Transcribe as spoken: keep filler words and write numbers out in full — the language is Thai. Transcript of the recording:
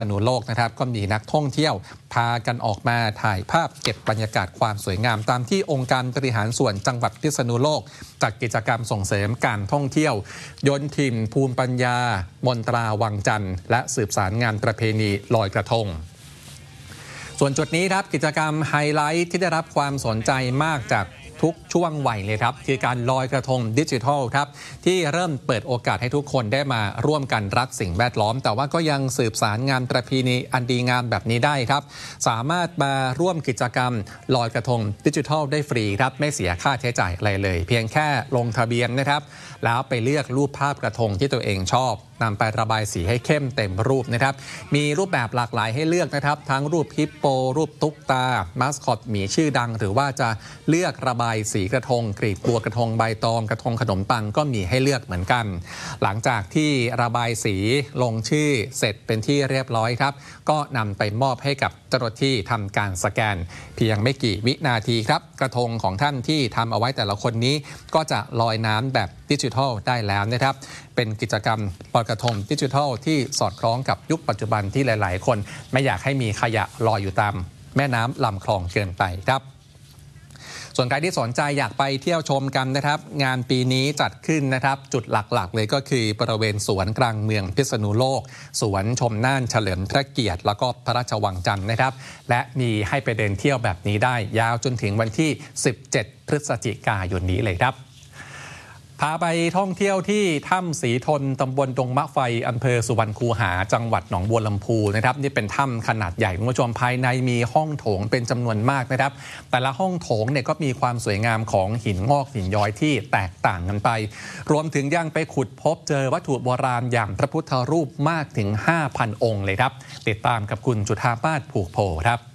พิษณุโลกนะครับก็มีนักท่องเที่ยวพากันออกมาถ่ายภาพเก็บบรรยากาศความสวยงามตามที่องค์การบริหารส่วนจังหวัดพิษณุโลกจัดกิจกรรมส่งเสริมการท่องเที่ยวยนต์ถิ่นภูมิปัญญามนตราวังจันทร์และสืบสารงานประเพณีลอยกระทงส่วนจุดนี้ครับกิจกรรมไฮไลท์ที่ได้รับความสนใจมากจากทุกช่วงวัยเลยครับคือการลอยกระทงดิจิทัลครับที่เริ่มเปิดโอกาสให้ทุกคนได้มาร่วมกันรักสิ่งแวดล้อมแต่ว่าก็ยังสืบสารงานประเพณีอันดีงามแบบนี้ได้ครับสามารถมาร่วมกิจกรรมลอยกระทงดิจิทัลได้ฟรีครับไม่เสียค่าใช้จ่ายอะไรเลยเพียงแค่ลงทะเบียนนะครับแล้วไปเลือกรูปภาพกระทงที่ตัวเองชอบนำไประบายสีให้เข้มเต็มรูปนะครับมีรูปแบบหลากหลายให้เลือกนะครับทั้งรูปฮิปโปรูปตุ๊กตามาสคอตหมีชื่อดังหรือว่าจะเลือกระบายสีกระทงกรีบบัวกระทงใบตองกระทงขนมปังก็มีให้เลือกเหมือนกันหลังจากที่ระบายสีลงชื่อเสร็จเป็นที่เรียบร้อยครับก็นำไปมอบให้กับเจ้าหน้าที่ทำการสแกนเพียงไม่กี่วินาทีครับกระทงของท่านที่ทำเอาไว้แต่ละคนนี้ก็จะลอยน้ำแบบดิจิทัลได้แล้วนะครับเป็นกิจกรรมลอยกระทงดิจิทัลที่สอดคล้องกับยุคปัจจุบันที่หลายๆคนไม่อยากให้มีขยะลอยอยู่ตามแม่น้ำลำคลองเกินไปครับส่วนใครที่สนใจอยากไปเที่ยวชมกันนะครับงานปีนี้จัดขึ้นนะครับจุดหลักๆเลยก็คือบริเวณสวนกลางเมืองพิษณุโลกสวนชมน่านเฉลิมพระเกียรติแล้วก็พระราชวังจันทร์นะครับและมีให้ไปเดินเที่ยวแบบนี้ได้ยาวจนถึงวันที่สิบเจ็ดพฤศจิกายนนี้เลยครับพาไปท่องเที่ยวที่ถ้ำศรีทนตำบลดงมะไฟอำเภอสุวรรณคูหาจังหวัดหนองบัวลำพูนะครับนี่เป็นถ้ำขนาดใหญ่คุณผู้ชมภายในมีห้องโถงเป็นจำนวนมากนะครับแต่ละห้องโถงเนี่ยก็มีความสวยงามของหินงอกหินย้อยที่แตกต่างกันไปรวมถึงยังไปขุดพบเจอวัตถุโบราณอย่างพระพุทธรูปมากถึง ห้าพัน องค์เลยครับติดตามกับคุณจุฑามาศผูกโพครับ